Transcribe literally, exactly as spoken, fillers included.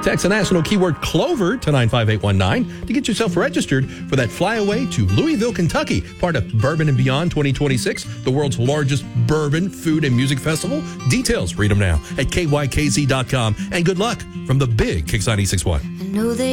Text the national keyword Clover to nine five eight one nine to get yourself registered for that flyaway to Louisville, Kentucky, part of Bourbon and Beyond twenty twenty-six, the world's largest bourbon, food, and music festival. Details, read them now at K Y K Z dot com. And good luck from the big Kix ninety-six point one. I know they